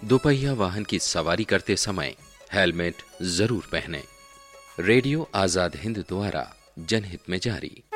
दोपहिया वाहन की सवारी करते समय हेलमेट जरूर पहनें। रेडियो आजाद हिंद द्वारा जनहित में जारी।